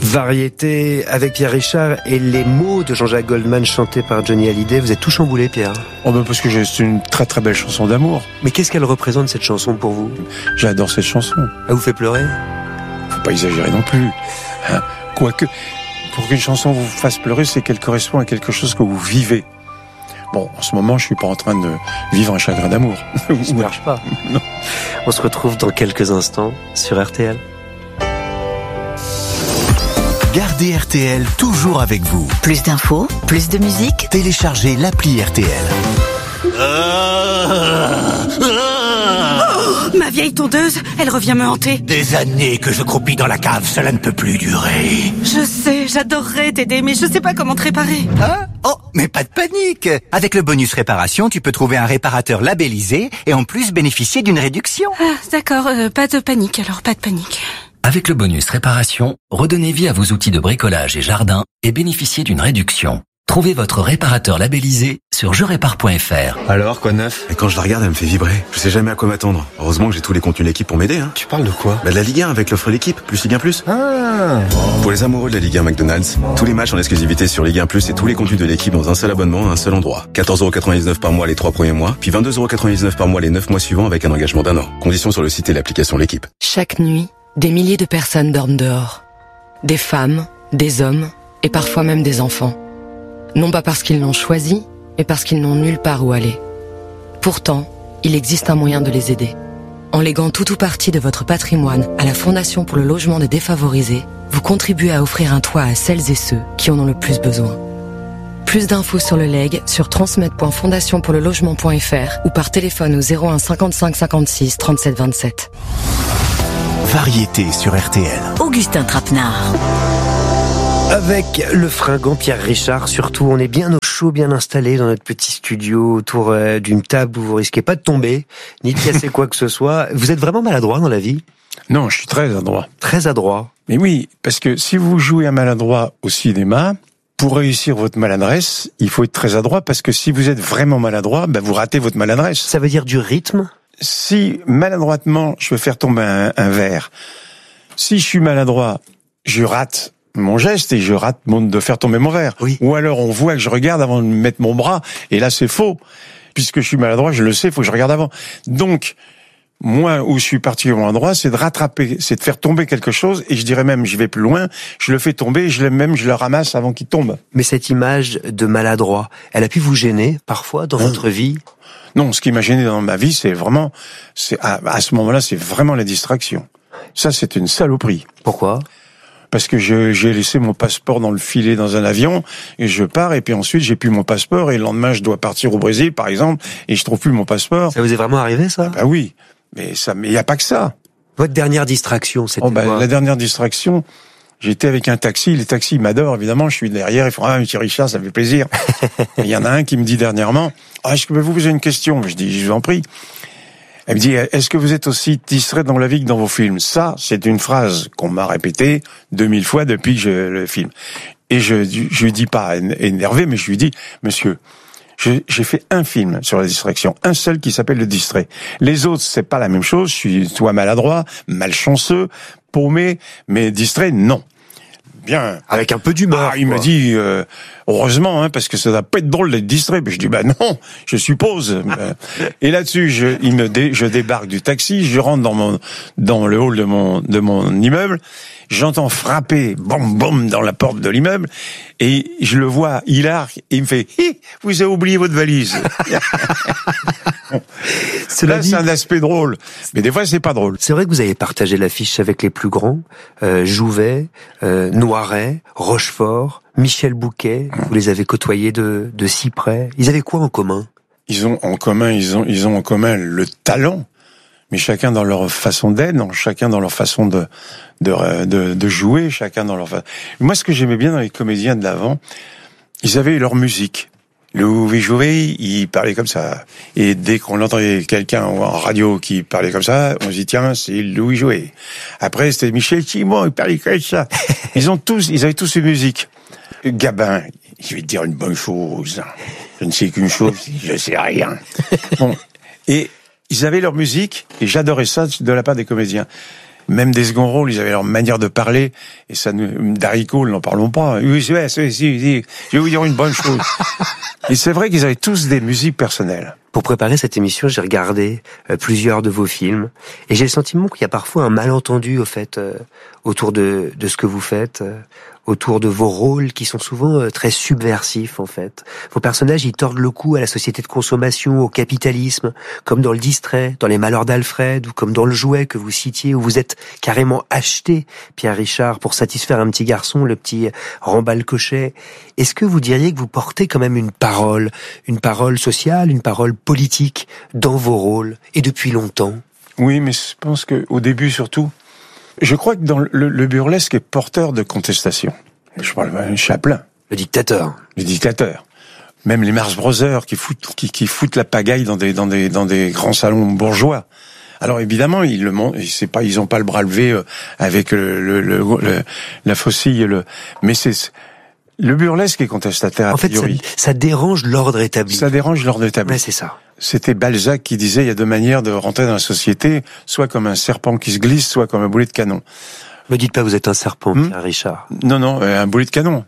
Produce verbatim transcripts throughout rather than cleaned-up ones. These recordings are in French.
Variété avec Pierre Richard et les mots de Jean-Jacques Goldman chantés par Johnny Hallyday. Vous êtes tout chamboulé, Pierre. Oh ben parce que c'est une très très belle chanson d'amour. Mais qu'est-ce qu'elle représente, cette chanson, pour vous? J'adore cette chanson. Elle vous fait pleurer? Faut pas exagérer non plus. Hein, quoique, pour qu'une chanson vous fasse pleurer, c'est qu'elle correspond à quelque chose que vous vivez. Bon, en ce moment, je suis pas en train de vivre un chagrin d'amour. Ça ne marche pas. Non. On se retrouve dans quelques instants sur R T L. Gardez R T L toujours avec vous. Plus d'infos, plus de musique. Téléchargez l'appli R T L. Oh, ma vieille tondeuse, elle revient me hanter. Des années que je croupis dans la cave, cela ne peut plus durer. Je sais, j'adorerais t'aider, mais je sais pas comment te réparer. Hein? Oh, mais pas de panique. Avec le bonus réparation, tu peux trouver un réparateur labellisé et en plus bénéficier d'une réduction. Ah, d'accord, euh, pas de panique alors, pas de panique. Avec le bonus réparation, redonnez vie à vos outils de bricolage et jardin et bénéficiez d'une réduction. Trouvez votre réparateur labellisé sur je répare point f r. Alors, quoi de neuf? Et quand je la regarde, elle me fait vibrer. Je sais jamais à quoi m'attendre. Heureusement que j'ai tous les contenus de l'équipe pour m'aider, hein. Tu parles de quoi? Bah de la Ligue un avec l'offre l'équipe, plus Ligue un plus. Ah. Pour les amoureux de la Ligue un McDonald's, tous les matchs en exclusivité sur Ligue un plus et tous les contenus de l'équipe dans un seul abonnement à un seul endroit. quatorze euros quatre-vingt-dix-neuf par mois les trois premiers mois, puis vingt-deux euros quatre-vingt-dix-neuf par mois les neuf mois suivants avec un engagement d'un an. Conditions sur le site et l'application l'équipe. Chaque nuit, des milliers de personnes dorment dehors. Des femmes, des hommes et parfois même des enfants. Non pas parce qu'ils l'ont choisi, mais parce qu'ils n'ont nulle part où aller. Pourtant, il existe un moyen de les aider. En léguant tout ou partie de votre patrimoine à la Fondation pour le logement des défavorisés, vous contribuez à offrir un toit à celles et ceux qui en ont le plus besoin. Plus d'infos sur le legs sur transmet point fondation pour le logement point f r ou par téléphone au zéro un cinquante-cinq cinquante-six trente-sept vingt-sept. Variété sur R T L. Augustin Trapenard. Avec le fringant Pierre Richard, surtout, on est bien au chaud, bien installé dans notre petit studio autour euh, d'une table où vous risquez pas de tomber, ni de casser quoi que ce soit. Vous êtes vraiment maladroit dans la vie? Non, je suis très adroit. Très adroit. Mais oui, parce que si vous jouez un maladroit au cinéma, pour réussir votre maladresse, il faut être très adroit, parce que si vous êtes vraiment maladroit, ben vous ratez votre maladresse. Ça veut dire du rythme? Si maladroitement, je veux faire tomber un, un verre, si je suis maladroit, je rate mon geste et je rate mon, de faire tomber mon verre. Oui. Ou alors on voit que je regarde avant de mettre mon bras, et là c'est faux. Puisque je suis maladroit, je le sais, il faut que je regarde avant. Donc, moi, où je suis particulièrement adroit, c'est de rattraper, c'est de faire tomber quelque chose, et je dirais même, je vais plus loin, je le fais tomber, je le, même, je le ramasse avant qu'il tombe. Mais cette image de maladroit, elle a pu vous gêner, parfois, dans Mmh. votre vie? Non, ce qui m'a gêné dans ma vie, c'est vraiment, c'est, à, à ce moment-là, c'est vraiment la distraction. Ça, c'est une saloperie. Pourquoi? Parce que je, j'ai laissé mon passeport dans le filet dans un avion, et je pars, et puis ensuite, j'ai plus mon passeport, et le lendemain, je dois partir au Brésil, par exemple, et je trouve plus mon passeport. Ça vous est vraiment arrivé, ça? Bah oui. Mais ça, mais il y a pas que ça. Votre dernière distraction, c'était Oh bah, quoi? la dernière distraction, j'étais avec un taxi. Les taxis ils m'adorent, évidemment. Je suis derrière. Ils font, ah, monsieur Richard, ça fait plaisir. Il y en a un qui me dit dernièrement, ah, est-ce que je peux vous poser une question? Je dis, je vous en prie. Elle me dit, est-ce que vous êtes aussi distrait dans la vie que dans vos films? Ça, c'est une phrase qu'on m'a répétée deux mille fois depuis que je le filme. Et je, je lui dis pas énervé, mais je lui dis, monsieur, Je, j'ai fait un film sur la distraction, un seul qui s'appelle Le Distrait. Les autres, c'est pas la même chose. Je suis soit maladroit, malchanceux, paumé, mais distrait, non. Bien. Avec un peu d'humour. Ah, il me dit, euh, heureusement, hein, parce que ça va pas être drôle d'être distrait. Mais je dis, bah non, je suppose. Et là-dessus, je, il me dé, je débarque du taxi, je rentre dans mon, dans le hall de mon, de mon immeuble. J'entends frapper, bom, bom, dans la porte de l'immeuble, et je le vois, il arque, et il me fait, hi, vous avez oublié votre valise. Là, c'est un aspect drôle. Mais des fois, c'est pas drôle. C'est vrai que vous avez partagé l'affiche avec les plus grands, euh, Jouvet, euh, Noiret, Rochefort, Michel Bouquet. Vous les avez côtoyés de, de si près. Ils avaient quoi en commun? Ils ont en commun, ils ont, ils ont en commun le talent. Mais chacun dans leur façon d'être, chacun dans leur façon de, de, de, de jouer, chacun dans leur façon. Moi, ce que j'aimais bien dans les comédiens de l'avant, ils avaient leur musique. Louis Jouvet, il parlait comme ça. Et dès qu'on entendait quelqu'un en radio qui parlait comme ça, on se dit, tiens, c'est Louis Jouvet. Après, c'était Michel Simon, il parlait comme ça. Ils ont tous, ils avaient tous une musique. Gabin, je vais te dire une bonne chose. Je ne sais qu'une chose, je sais rien. Bon. Et, ils avaient leur musique, et j'adorais ça de la part des comédiens. Même des second rôles, ils avaient leur manière de parler, et ça nous, Darry Cole, n'en parlons pas. Oui, c'est si, si, si, je vais vous dire une bonne chose. Et c'est vrai qu'ils avaient tous des musiques personnelles. Pour préparer cette émission, j'ai regardé euh, plusieurs de vos films, et j'ai le sentiment qu'il y a parfois un malentendu, au fait, euh, autour de, de ce que vous faites, euh, autour de vos rôles qui sont souvent euh, très subversifs, en fait. Vos personnages, ils tordent le cou à la société de consommation, au capitalisme, comme dans Le Distrait, dans Les Malheurs d'Alfred, ou comme dans Le Jouet que vous citiez, où vous êtes carrément acheté, Pierre Richard, pour satisfaire un petit garçon, le petit Rambalcochet. Est-ce que vous diriez que vous portez quand même une parole, une parole sociale, une parole politique dans vos rôles, et depuis longtemps? Oui, mais je pense qu'au début surtout, je crois que dans le, le burlesque est porteur de contestation. Je parle de Chaplin. Le dictateur. Le dictateur. Même les Marx Brothers qui foutent, qui, qui foutent la pagaille dans des, dans des, dans des grands salons bourgeois. Alors évidemment, ils le montrent, c'est pas, ils ont pas le bras levé avec le, le, le, le la faucille, le, mais c'est, le burlesque est contestataire, en fait, a priori. Ça, ça dérange l'ordre établi. Ça dérange l'ordre établi. Ouais, c'est ça. C'était Balzac qui disait, il y a deux manières de rentrer dans la société, soit comme un serpent qui se glisse, soit comme un boulet de canon. Me dites pas vous êtes un serpent, hmm Pierre Richard. Non, non, un boulet de canon.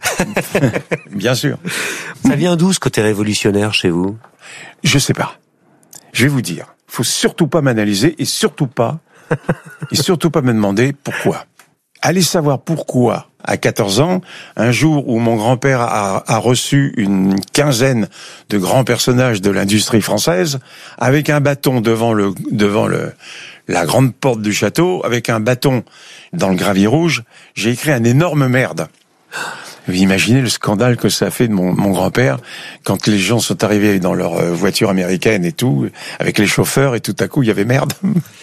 Bien sûr. Ça vient d'où ce côté révolutionnaire chez vous? Je sais pas. Je vais vous dire. Faut surtout pas m'analyser et surtout pas, et surtout pas me demander pourquoi. Allez savoir pourquoi, à quatorze ans, un jour où mon grand-père a, a reçu une quinzaine de grands personnages de l'industrie française, avec un bâton devant le, devant le, la grande porte du château, avec un bâton dans le gravier rouge, j'ai écrit un énorme merde. Vous imaginez le scandale que ça a fait de mon, mon grand-père quand les gens sont arrivés dans leur voiture américaine et tout, avec les chauffeurs, et tout à coup il y avait merde.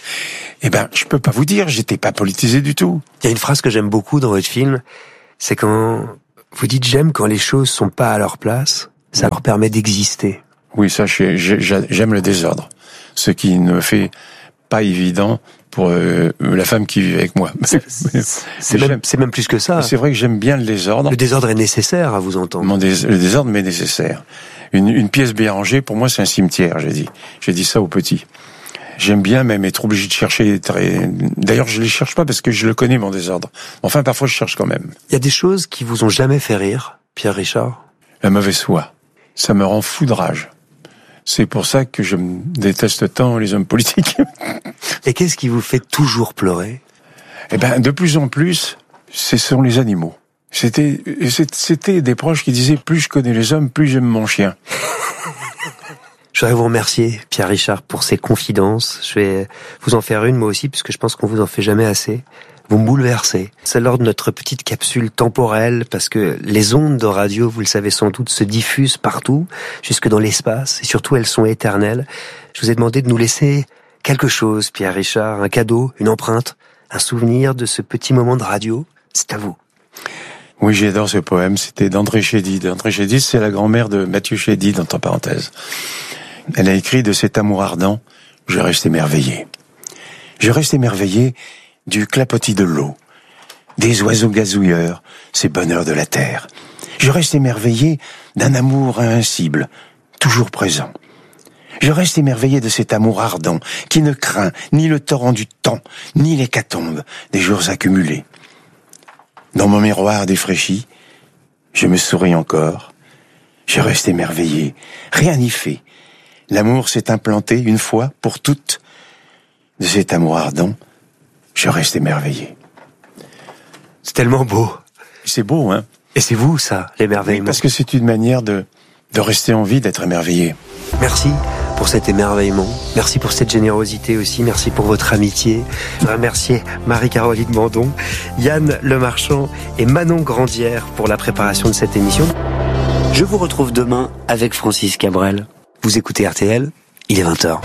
Eh ben, je peux pas vous dire, j'étais pas politisé du tout. Il y a une phrase que j'aime beaucoup dans votre film, c'est quand vous dites j'aime quand les choses sont pas à leur place, ça leur permet d'exister. Oui, ça, j'aime le désordre, ce qui ne fait pas évident pour euh, la femme qui vit avec moi. C'est même, même plus que ça. C'est vrai que j'aime bien le désordre. Le désordre est nécessaire, à vous entendre. Mon dés, le désordre m'est nécessaire. Une, une pièce bien rangée, pour moi, c'est un cimetière, j'ai dit. J'ai dit ça aux petits. J'aime bien même être obligé de chercher. Très... D'ailleurs, je les cherche pas parce que je le connais, mon désordre. Enfin, parfois, je cherche quand même. Il y a des choses qui vous ont jamais fait rire, Pierre Richard? La mauvaise foi. Ça me rend fou de rage. C'est pour ça que je déteste tant les hommes politiques. Et qu'est-ce qui vous fait toujours pleurer? Eh ben, de plus en plus, ce sont les animaux. C'était, c'était des proches qui disaient, plus je connais les hommes, plus j'aime mon chien. Je voudrais vous remercier, Pierre Richard, pour ces confidences. Je vais vous en faire une, moi aussi, puisque je pense qu'on vous en fait jamais assez. Vous me bouleversez. C'est lors de notre petite capsule temporelle, parce que les ondes de radio, vous le savez sans doute, se diffusent partout, jusque dans l'espace, et surtout elles sont éternelles. Je vous ai demandé de nous laisser quelque chose, Pierre Richard, un cadeau, une empreinte, un souvenir de ce petit moment de radio. C'est à vous. Oui, j'adore ce poème, c'était d'André Chédid. André Chédid, c'est la grand-mère de Mathieu Chédid, entre parenthèses. Elle a écrit de cet amour ardent, je reste émerveillé. Je reste émerveillé du clapotis de l'eau, des oiseaux gazouilleurs, ces bonheurs de la terre. Je reste émerveillé d'un amour invincible, toujours présent. Je reste émerveillé de cet amour ardent qui ne craint ni le torrent du temps, ni l'hécatombe des jours accumulés. Dans mon miroir défraîchi, je me souris encore. Je reste émerveillé, rien n'y fait. L'amour s'est implanté une fois pour toutes. De cet amour ardent, je reste émerveillé. C'est tellement beau. C'est beau, hein? Et c'est vous, ça, l'émerveillement. Parce que c'est une manière de, de rester en vie, d'être émerveillé. Merci pour cet émerveillement. Merci pour cette générosité aussi. Merci pour votre amitié. Je voudrais remercier Marie-Caroline Mandon, Yann Lemarchand et Manon Grandière pour la préparation de cette émission. Je vous retrouve demain avec Francis Cabrel. Vous écoutez R T L, il est vingt heures.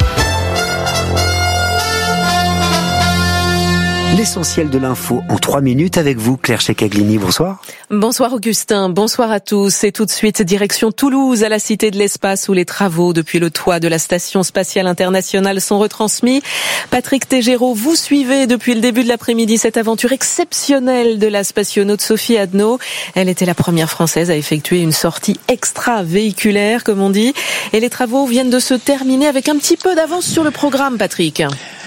L'essentiel de l'info en trois minutes avec vous, Claire Checaglini. Bonsoir. Bonsoir Augustin, bonsoir à tous. Et tout de suite, direction Toulouse, à la Cité de l'Espace, où les travaux depuis le toit de la Station Spatiale Internationale sont retransmis. Patrick Tégéraud, vous suivez depuis le début de l'après-midi cette aventure exceptionnelle de la spationaute Sophie Adno. Elle était la première Française à effectuer une sortie extra-véhiculaire, comme on dit. Et les travaux viennent de se terminer avec un petit peu d'avance sur le programme, Patrick.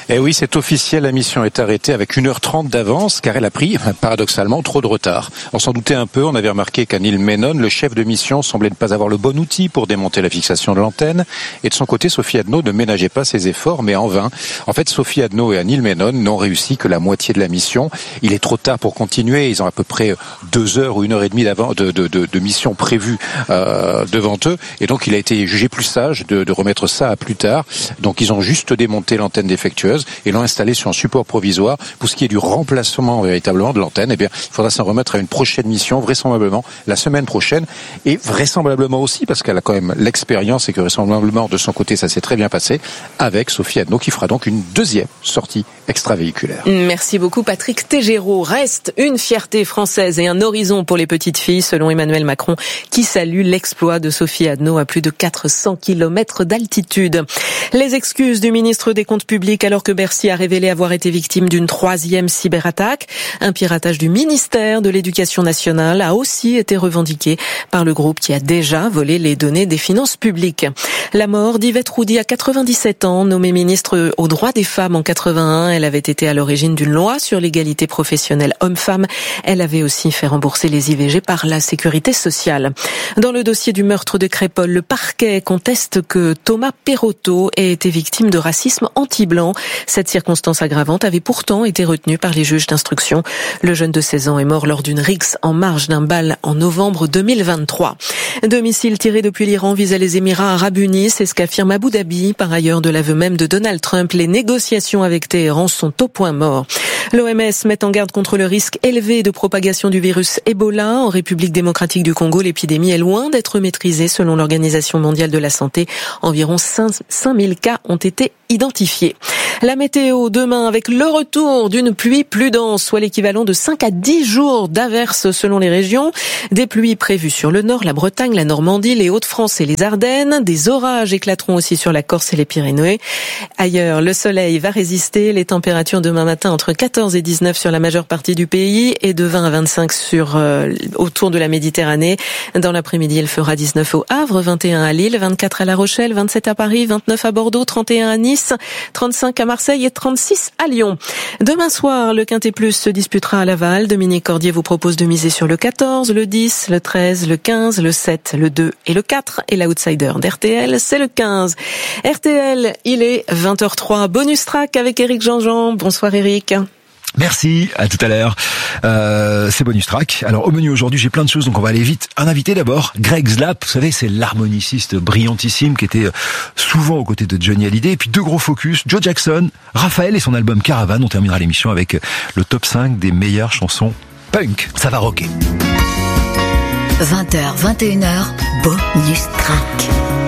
Eh oui, c'est officiel, la mission est arrêtée avec une heure trente d'avance car elle a pris, paradoxalement, trop de retard. On s'en doutait un peu, on avait remarqué qu'à Neil Menon, le chef de mission semblait ne pas avoir le bon outil pour démonter la fixation de l'antenne. Et de son côté, Sophie Adno ne ménageait pas ses efforts, mais en vain. En fait, Sophie Adno et Neil Menon n'ont réussi que la moitié de la mission. Il est trop tard pour continuer, ils ont à peu près deux heures ou une heure et demie d'avant, de, de, de, de mission prévue euh, devant eux. Et donc, il a été jugé plus sage de, de remettre ça à plus tard. Donc, ils ont juste démonté l'antenne défectueuse et l'ont installé sur un support provisoire. Pour ce qui est du remplacement véritablement de l'antenne, eh bien, il faudra s'en remettre à une prochaine mission, vraisemblablement la semaine prochaine, et vraisemblablement aussi, parce qu'elle a quand même l'expérience et que vraisemblablement de son côté ça s'est très bien passé, avec Sophie Adno qui fera donc une deuxième sortie extravéhiculaire. Merci beaucoup Patrick Tégéraud. Reste une fierté française et un horizon pour les petites filles, selon Emmanuel Macron, qui salue l'exploit de Sophie Adno à plus de quatre cents kilomètres d'altitude. Les excuses du ministre des Comptes publics alors que Bercy a révélé avoir été victime d'une troisième cyberattaque. Un piratage du ministère de l'Éducation nationale a aussi été revendiqué par le groupe qui a déjà volé les données des finances publiques. La mort d'Yvette Roudy à quatre-vingt-dix-sept ans, nommée ministre aux droits des femmes en quatre-vingt-un. Elle avait été à l'origine d'une loi sur l'égalité professionnelle homme-femme. Elle avait aussi fait rembourser les I V G par la sécurité sociale. Dans le dossier du meurtre de Crépol, le parquet conteste que Thomas Perotto ait été victime de racisme anti-blanc. Cette circonstance aggravante avait pourtant été retenue par les juges d'instruction. Le jeune de seize ans est mort lors d'une rixe en marge d'un bal en novembre deux mille vingt-trois. Deux missiles tirés depuis l'Iran visaient les Émirats arabes unis, c'est ce qu'affirme Abu Dhabi. Par ailleurs, de l'aveu même de Donald Trump, les négociations avec Téhéran sont au point mort. L'O M S met en garde contre le risque élevé de propagation du virus Ebola. En République démocratique du Congo, l'épidémie est loin d'être maîtrisée selon l'Organisation mondiale de la santé. Environ cinq mille cas ont été identifiés. La météo demain avec le retour d'une pluie plus dense, soit l'équivalent de cinq à dix jours d'averses selon les régions. Des pluies prévues sur le nord, la Bretagne, la Normandie, les Hauts-de-France et les Ardennes. Des orages éclateront aussi sur la Corse et les Pyrénées. Ailleurs, le soleil va résister. Les températures demain matin entre quatorze et dix-neuf sur la majeure partie du pays et de vingt à vingt-cinq sur euh, autour de la Méditerranée. Dans l'après-midi, il fera dix-neuf au Havre, vingt et un à Lille, vingt-quatre à La Rochelle, vingt-sept à Paris, vingt-neuf à Bordeaux, trente et un à Nice, trente-cinq à Marseille et trente-six à Lyon. Demain soir, le Quintet Plus se disputera à Laval. Dominique Cordier vous propose de miser sur le quatorze, le dix, le treize, le quinze, le sept, le deux et le quatre. Et l'outsider d'R T L, c'est le quinze. R T L, il est vingt heures trois. Bonus track avec Éric Jean-Jean. Bonsoir Éric. Merci, à tout à l'heure. Euh, c'est Bonus Track. Alors au menu aujourd'hui, j'ai plein de choses, donc on va aller vite. Un invité d'abord, Greg Zlap, vous savez, c'est l'harmoniciste brillantissime qui était souvent aux côtés de Johnny Hallyday. Et puis deux gros focus, Joe Jackson, Raphaël et son album Caravan. On terminera l'émission avec le top cinq des meilleures chansons punk. Ça va rocker. vingt heures, vingt et une heures, Bonus Track.